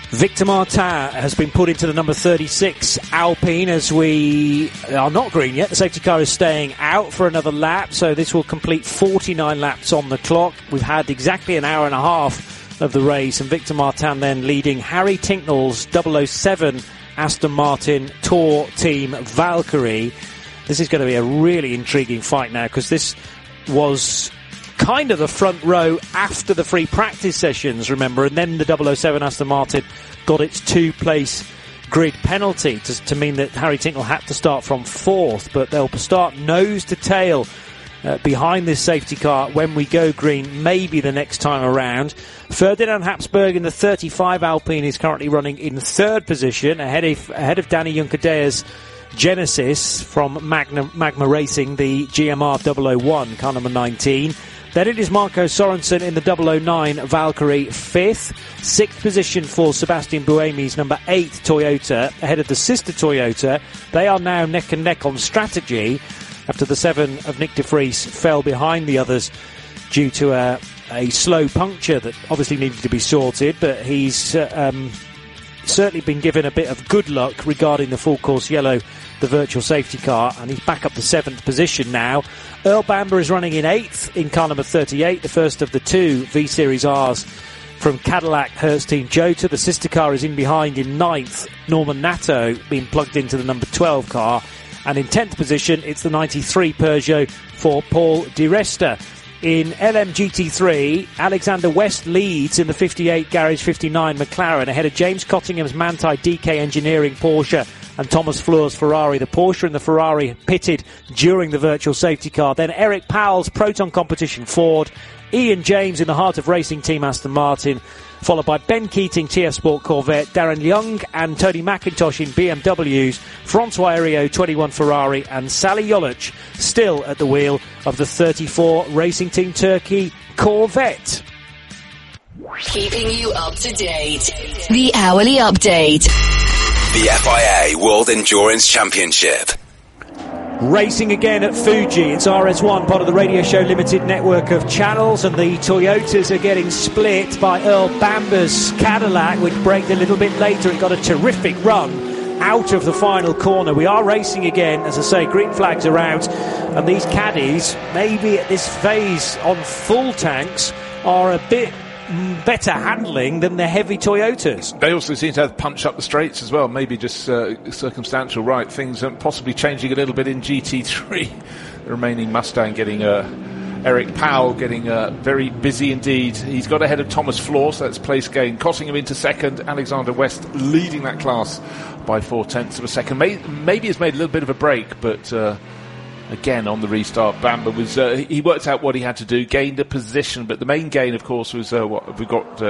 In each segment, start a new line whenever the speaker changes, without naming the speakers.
Victor Martin has been put into the number 36 Alpine as we are not green yet. The safety car is staying out for another lap, so this will complete 49 laps on the clock. We've had exactly an hour and a half of the race, and Victor Martin then leading Harry Tincknell's 007 Aston Martin Tour Team Valkyrie. This is going to be a really intriguing fight now, because this was kind of the front row after the free practice sessions, remember, and then the 007 Aston Martin got its two-place grid penalty to mean that Harry Tincknell had to start from fourth, but they'll start nose to tail behind this safety car when we go green, maybe the next time around. Ferdinand Habsburg in the 35 Alpine is currently running in third position, ahead of Danny Juncadei's Genesis from Magma Racing, the GMR 001, car number 19. Then it is Marco Sorensen in the 009 Valkyrie, fifth. Sixth position for Sebastian Buemi's number 8 Toyota, ahead of the sister Toyota. They are now neck and neck on strategy after the 7 of Nick de Vries fell behind the others due to a slow puncture that obviously needed to be sorted, but he's certainly been given a bit of good luck regarding the full course yellow, the virtual safety car, and he's back up to 7th position now. Earl Bamber is running in 8th in car number 38, the first of the two V-Series Rs from Cadillac Hertz Team Jota. The sister car is in behind in 9th, Norman Nato being plugged into the number 12 car, and in 10th position it's the 93 Peugeot for Paul Di Resta. In LMGT3, Alexander West leads in the 58 Garage 59 McLaren, ahead of James Cottingham's Manthey DK Engineering Porsche and Thomas Fleur's Ferrari. The Porsche and the Ferrari pitted during the virtual safety car. Then Eric Powell's Proton Competition Ford, Ian James in the Heart of Racing Team Aston Martin, followed by Ben Keating TF Sport Corvette, Darren Young and Tony McIntosh in BMWs, Francois Heriot 21 Ferrari, and Sally Jolic still at the wheel of the 34 Racing Team Turkey Corvette.
Keeping you up to date. The Hourly Update.
The FIA World Endurance Championship.
Racing again at Fuji. It's RS1, part of the Radio Show Limited network of channels, and the Toyotas are getting split by Earl Bamber's Cadillac, which braked a little bit later. It got a terrific run out of the final corner. We are racing again, as I say, green flags are out, and these caddies, maybe at this phase on full tanks, are a bit better handling than the heavy Toyotas.
They also seem to have punch up the straights as well, maybe just circumstantial, right? Things are possibly changing a little bit in GT3. The remaining Mustang getting Eric Powell getting very busy indeed. He's got ahead of Thomas Fleur, so that's place gain. Cottingham into second, Alexander West leading that class by 0.4 of a second. Maybe has made a little bit of a break, but again, on the restart, Bamber was he worked out what he had to do, gained a position, but the main gain, of course, was what we got.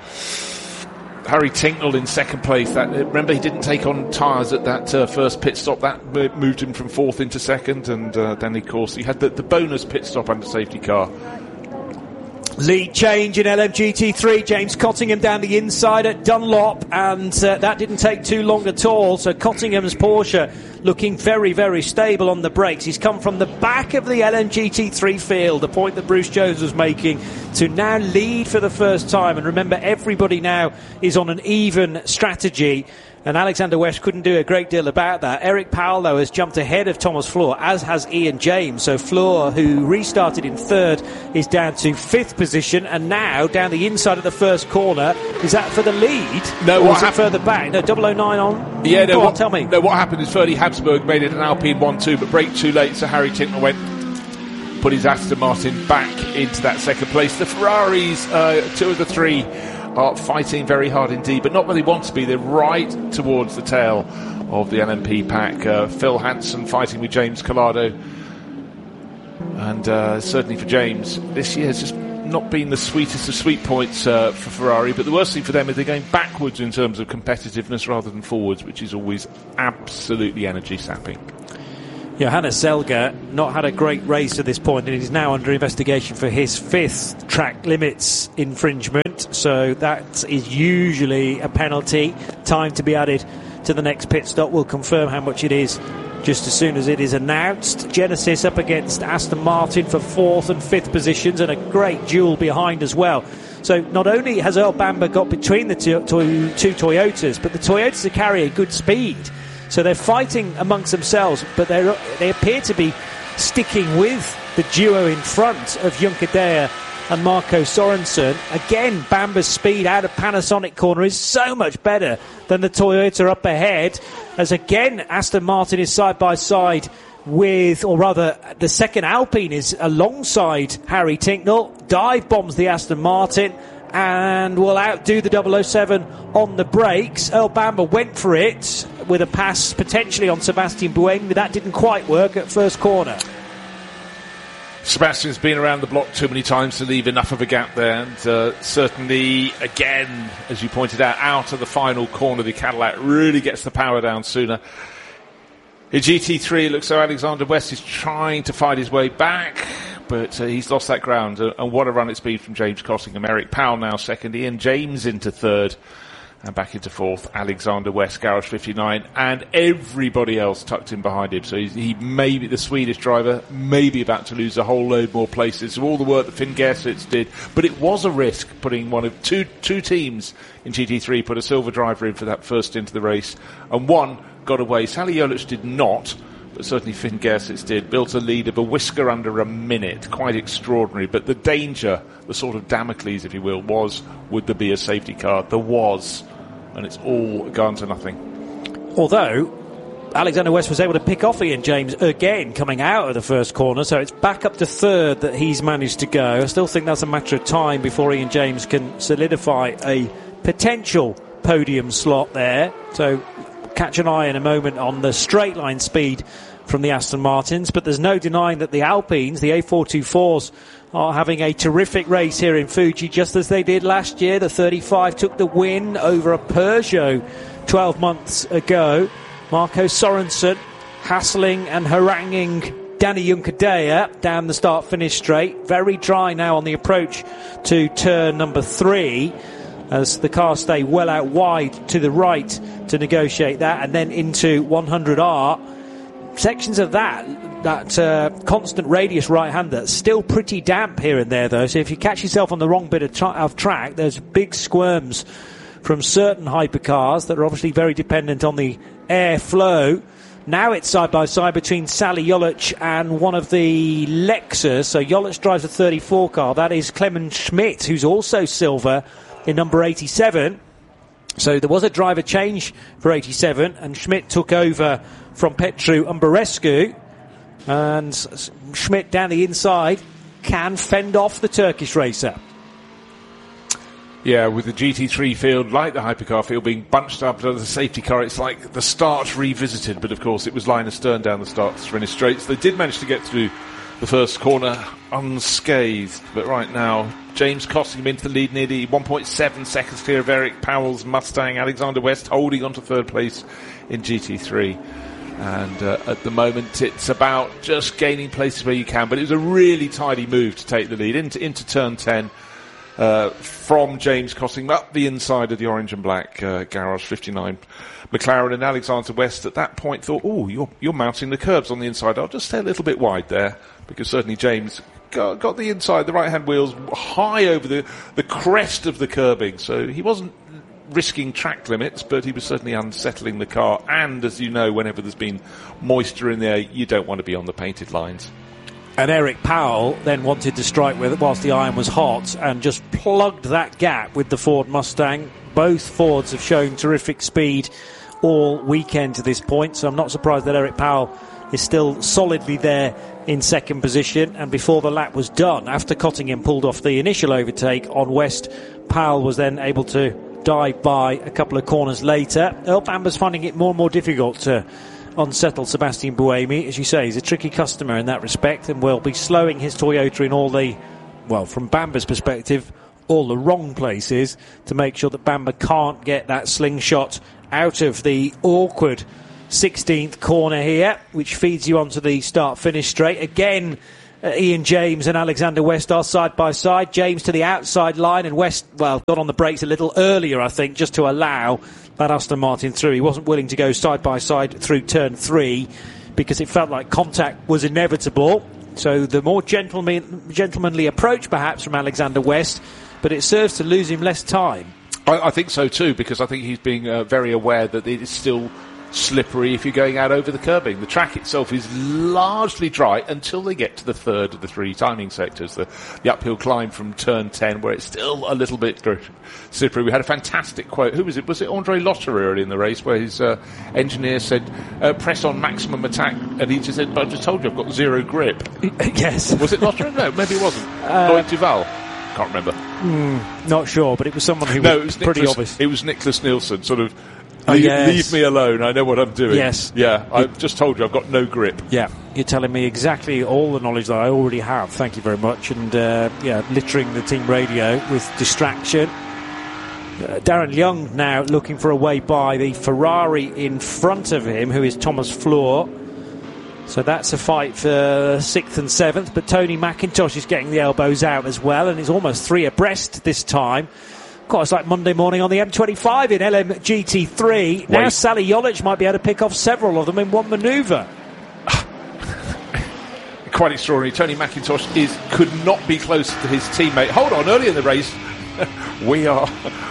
Harry Tincknell in second place. Remember, he didn't take on tyres at that first pit stop. That moved him from fourth into second, and then, of course, he had the bonus pit stop under safety car.
Lead change in LMGT3. James Cottingham down the inside at Dunlop, and that didn't take too long at all. So Cottingham's Porsche looking very, very stable on the brakes. He's come from the back of the LMGT3 field, the point that Bruce Jones was making, to now lead for the first time. And remember, everybody now is on an even strategy, and Alexander West couldn't do a great deal about that. Eric Powell, though, has jumped ahead of Thomas Fleur, as has Ian James. So Fleur, who restarted in third, is down to fifth position, and now down the inside of the first corner. Is that for the lead?
No,
or is it further back? No, 009 on.
Yeah, no.
Tell me.
No, what happened is Ferdy Habsburg made it an Alpine 1-2, but braked too late, so Harry Tincknell put his Aston Martin back into that second place. The Ferraris, two of the three, are fighting very hard indeed, but not where they want to be. They're right towards the tail of the LMP pack. Phil Hansen fighting with James Collado, and certainly for James, this year has just not been the sweetest of sweet points for Ferrari, but the worst thing for them is they're going backwards in terms of competitiveness rather than forwards, which is always absolutely energy sapping.
Johannes Zelger not had a great race at this point, and he's now under investigation for his 5th track limits infringement, so that is usually a penalty. Time to be added to the next pit stop. We'll confirm how much it is just as soon as it is announced. Genesis up against Aston Martin for 4th and 5th positions, and a great duel behind as well. So not only has Earl Bamber got between the two Toyotas, but the Toyotas are carrying good speed. So they're fighting amongst themselves, but they appear to be sticking with the duo in front of Juncadella and Marco Sorensen. Again, Bamber's speed out of Panasonic corner is so much better than the Toyota up ahead, as again Aston Martin is side by side with, or rather the second Alpine is alongside Harry Tincknell, dive bombs the Aston Martin and will outdo the 007 on the brakes. Earl Bamber went for it with a pass potentially on Sebastian Buemi, but that didn't quite work at first corner.
Sebastian's been around the block too many times to leave enough of a gap there, and certainly, again, as you pointed out of the final corner, the Cadillac really gets the power down sooner. In GT3, it looks like Alexander West is trying to fight his way back, but he's lost that ground, and what a run it's been from James Costingham. Eric Powell now second, Ian James into third, and back into fourth, Alexander West, Garage 59, and everybody else tucked in behind him. So he may be, the Swedish driver, maybe about to lose a whole load more places. So all the work that Finn Gersitz did, but it was a risk putting one of two teams in GT3 put a silver driver in for that first into the race, and one got away. Sally Jolic did not, but certainly Finn Gersitz did. Built a lead of a whisker under a minute. Quite extraordinary. But the danger, the sort of Damocles, if you will, was, would there be a safety car? There was. And it's all gone to nothing.
Although Alexander West was able to pick off Ian James again coming out of the first corner, so it's back up to third that he's managed to go. I still think that's a matter of time before Ian James can solidify a potential podium slot there. So catch an eye in a moment on the straight line speed from the Aston Martins, but there's no denying that the Alpines, the A424s, are having a terrific race here in Fuji, just as they did last year. The 35 took the win over a Peugeot 12 months ago. Marco Sorensen hassling and haranguing Danny Juncadella down the start-finish straight. Very dry now on the approach to turn number 3, as the cars stay well out wide to the right to negotiate that, and then into 100R. Sections of that constant radius right-hander, still pretty damp here and there, though. So if you catch yourself on the wrong bit of track, there's big squirms from certain hypercars that are obviously very dependent on the airflow. Now it's side-by-side between Sally Jolic and one of the Lexus. So Jolic drives a 34 car. That is Clemens Schmidt, who's also silver in number 87. So there was a driver change for 87, and Schmidt took over from Petru Umberescu. And Schmidt down the inside can fend off the Turkish racer.
Yeah, with the GT3 field, like the hypercar field, being bunched up under the safety car, it's like the start revisited. But of course, it was line astern down the start-finish straights. They did manage to get through the first corner unscathed. But right now, James Costingham into the lead, nearly 1.7 seconds clear of Eric Powell's Mustang. Alexander West holding on to third place in GT3. And at the moment, it's about just gaining places where you can. But it was a really tidy move to take the lead into turn 10 from James Costingham up the inside of the orange and black Garage 59 McLaren. And Alexander West at that point thought, oh, you're mounting the curbs on the inside. I'll just stay a little bit wide there, because certainly James got the inside, the right-hand wheels high over the crest of the curbing. So he wasn't risking track limits, but he was certainly unsettling the car. And as you know, whenever there's been moisture in there, you don't want to be on the painted lines.
And Eric Powell then wanted to strike with it whilst the iron was hot and just plugged that gap with the Ford Mustang. Both Fords have shown terrific speed all weekend to this point, so I'm not surprised that Eric Powell is still solidly there in second position. And before the lap was done, after Cottingham pulled off the initial overtake on West, Powell was then able to dive by a couple of corners later. Earl Bamber's finding it more and more difficult to unsettle Sebastian Buemi. As you say, he's a tricky customer in that respect, and will be slowing his Toyota in all the, well, from Bamber's perspective, all the wrong places, to make sure that Bamber can't get that slingshot out of the awkward 16th corner here, which feeds you onto the start-finish straight. Again, Ian James and Alexander West are side by side. James to the outside line, and West, well, got on the brakes a little earlier, I think, just to allow that Aston Martin through. He wasn't willing to go side by side through turn 3 because it felt like contact was inevitable. So the more gentlemanly approach, perhaps, from Alexander West, but it serves to lose him less time.
I think so too, because I think he's being very aware that it is still slippery if you're going out over the curbing. The track itself is largely dry until they get to the third of the three timing sectors, the uphill climb from turn 10, where it's still a little bit slippery. We had a fantastic quote. Who was it? Was it Andre Lotterer early in the race, where his engineer said, press on maximum attack, and he just said, but I just told you I've got zero grip.
Yes.
Was it Lotterer? No, maybe it wasn't. Lloyd Duval. Can't remember.
Not sure, but it was someone who was pretty obvious.
It was Nicholas Nielsen, sort of, leave me alone, I know what I'm doing.
Yes.
Yeah, I've just told you I've got no grip.
Yeah, you're telling me exactly all the knowledge that I already have. Thank you very much. And, littering the team radio with distraction. Darren Young now looking for a way by the Ferrari in front of him, who is Thomas Floor. So that's a fight for 6th and 7th, but Tony McIntosh is getting the elbows out as well, and is almost 3 abreast this time. Quite it's like Monday morning on the M25 in LMGT3. Now Sally Jolich might be able to pick off several of them in one manoeuvre.
Quite extraordinary. Tony McIntosh could not be closer to his teammate. Hold on, early in the race, we are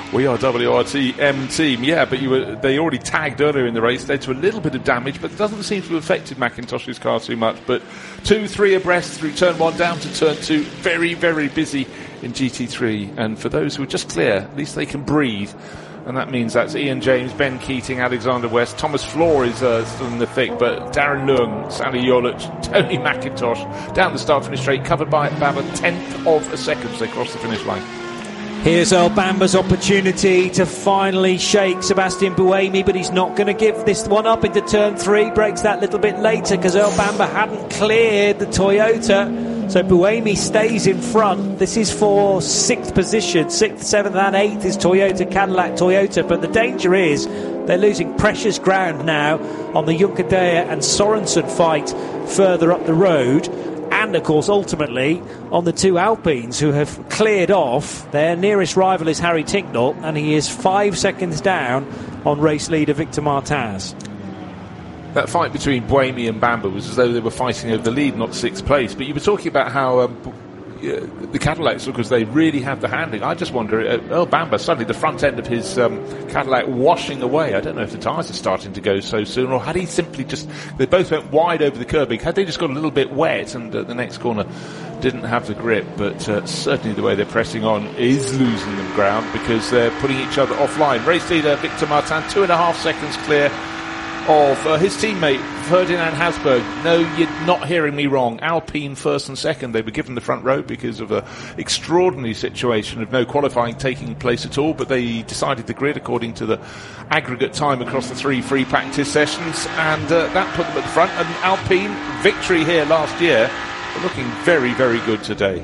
WRTM team. Yeah, but they already tagged earlier in the race, led to a little bit of damage, but it doesn't seem to have affected McIntosh's car too much. But 2-3 abreast through turn 1 down to turn 2. Very, very busy in GT3. And for those who are just clear, at least they can breathe. And that means that's Ian James, Ben Keating, Alexander West. Thomas Floor is still in the thick, but Darren Leung, Sally Jolich, Tony McIntosh down the start-finish straight, covered by about a tenth of a second as they cross the finish line.
Here's Earl Bamber's opportunity to finally shake Sebastian Buemi, but he's not going to give this one up into turn 3. Breaks that little bit later because Earl Bamber hadn't cleared the Toyota. So Buemi stays in front. This is for 6th position. 6th, 7th and 8th is Cadillac Toyota. But the danger is they're losing precious ground now on the Juncadella and Sorensen fight further up the road. And, of course, ultimately, on the 2 Alpines who have cleared off. Their nearest rival is Harry Tincknell, and he is 5 seconds down on race leader Victor Martaz.
That fight between Buemi and Bamber was as though they were fighting over the lead, not 6th place. But you were talking about how the Cadillacs, because they really have the handling. I just wonder, Earl Bamber, suddenly the front end of his Cadillac washing away. I don't know if the tyres are starting to go so soon, or had he simply just... They both went wide over the curbing. Had they just got a little bit wet and the next corner didn't have the grip? But certainly the way they're pressing on is losing them ground because they're putting each other offline. Race leader Victor Martin, 2.5 seconds clear of his teammate Ferdinand Hasberg. No, you're not hearing me wrong. Alpine 1st and 2nd. They were given the front row because of an extraordinary situation of no qualifying taking place at all, but they decided the grid according to the aggregate time across the 3 free practice sessions, and that put them at the front. And Alpine, victory here last year, are looking very, very good today.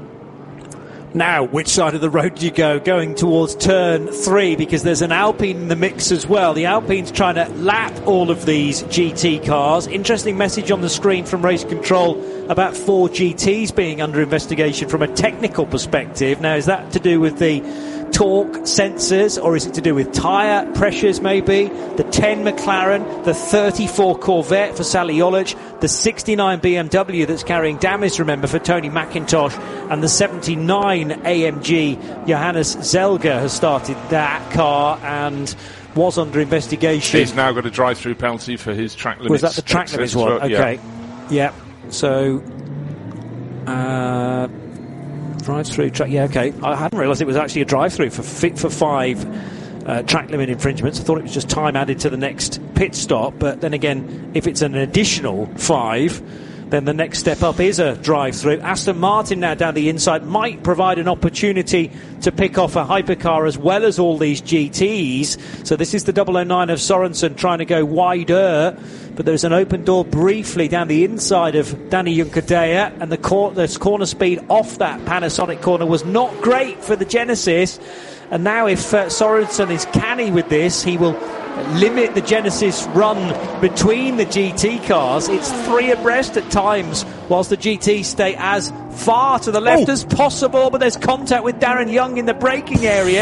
Now, which side of the road do you go? Going towards turn 3, because there's an Alpine in the mix as well. The Alpine's trying to lap all of these GT cars. Interesting message on the screen from Race Control about 4 GTs being under investigation from a technical perspective. Now, is that to do with the torque sensors, or is it to do with tyre pressures maybe? The 10 McLaren, the 34 Corvette for Sally Jolich, the 69 BMW that's carrying damage, remember, for Tony McIntosh, and the 79 AMG Johannes Zelger has started that car and was under investigation.
He's now got a drive-through penalty for his track limits.
Was that the track limits one? Okay. Yeah. So, drive-through track. Yeah, okay. I hadn't realised it was actually a drive-through for 5 track limit infringements. I thought it was just time added to the next pit stop. But then again, if it's an additional 5, then the next step up is a drive-through. Aston Martin now down the inside might provide an opportunity to pick off a hypercar as well as all these GTs. So this is the 009 of Sorensen trying to go wider. But there's an open door briefly down the inside of Danny Juncadella, and the corner speed off that Panasonic corner was not great for the Genesis. And now if Sorensen is canny with this, he will limit the Genesis run between the GT cars. It's 3 abreast at times, whilst the GTs stay as far to the left as possible. But there's contact with Darren Young in the braking area.